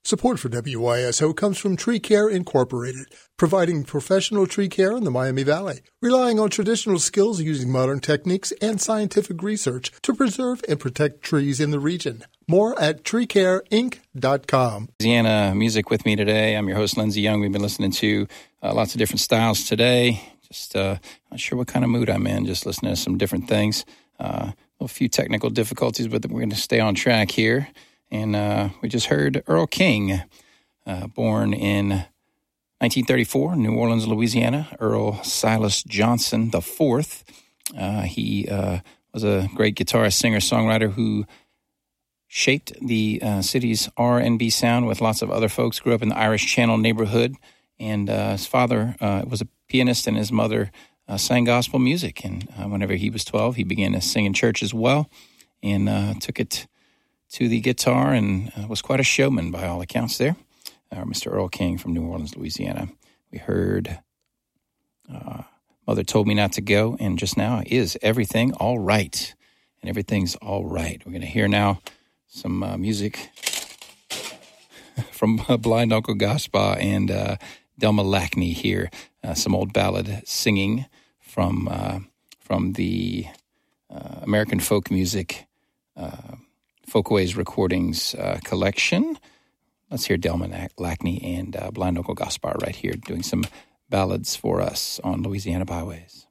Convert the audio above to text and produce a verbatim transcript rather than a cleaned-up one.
Support for W Y S O comes from Tree Care Incorporated, providing professional tree care in the Miami Valley, relying on traditional skills using modern techniques and scientific research to preserve and protect trees in the region. More at tree care inc dot com. Louisiana music with me today. I'm your host, Lindsey Young. We've been listening to uh, lots of different styles today. Just uh, not sure what kind of mood I'm in, just listening to some different things. Uh, a few technical difficulties, but we're going to stay on track here. And uh, we just heard Earl King, uh, born in nineteen thirty-four, New Orleans, Louisiana. Earl Silas Johnson the fourth. Uh, he uh, was a great guitarist, singer, songwriter who shaped the uh, city's R and B sound with lots of other folks. Grew up in the Irish Channel neighborhood, and uh, his father uh, was a pianist, and his mother uh, sang gospel music. And uh, whenever he was twelve, he began to sing in church as well, and uh, took it to the guitar and uh, was quite a showman by all accounts there. Uh, Mister Earl King from New Orleans, Louisiana. We heard uh, Mother Told Me Not to Go, and just now, Is Everything All Right? And everything's all right. We're going to hear now some uh, music from uh, Blind Uncle Gaspar and uh, Delma Lackney here. Uh, some old ballad singing from, uh, from the uh, American folk music uh Folkways Recordings uh, collection. Let's hear Delma Lackney and uh, Blind Uncle Gaspar right here doing some ballads for us on Louisiana Byways.